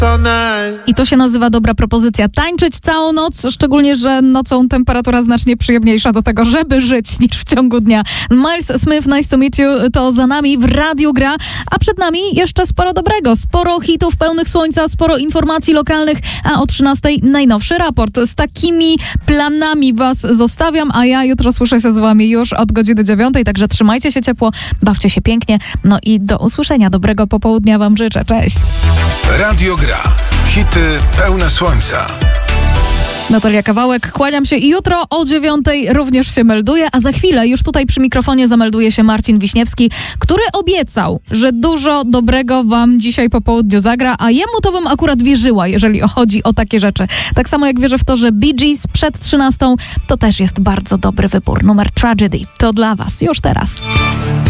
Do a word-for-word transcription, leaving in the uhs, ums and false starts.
I to się nazywa dobra propozycja. Tańczyć całą noc, szczególnie, że nocą temperatura znacznie przyjemniejsza do tego, żeby żyć, niż w ciągu dnia. Miles Smith, Nice to Meet You, to za nami w Radiu Gra, a przed nami jeszcze sporo dobrego. Sporo hitów pełnych słońca, sporo informacji lokalnych, a o trzynastej najnowszy raport. Z takimi planami was zostawiam, a ja jutro słyszę się z wami już od godziny dziewiątej, także trzymajcie się ciepło, bawcie się pięknie, no i do usłyszenia. Dobrego popołudnia wam życzę. Cześć. Radio Gra. Hity pełne słońca. Natalia Kawałek, kłaniam się i jutro o dziewiątej również się melduję, a za chwilę już tutaj przy mikrofonie zamelduje się Marcin Wiśniewski, który obiecał, że dużo dobrego wam dzisiaj po południu zagra, a jemu to bym akurat wierzyła, jeżeli chodzi o takie rzeczy. Tak samo jak wierzę w to, że Bee Gees przed trzynastą to też jest bardzo dobry wybór. Numer Tragedy to dla was już teraz.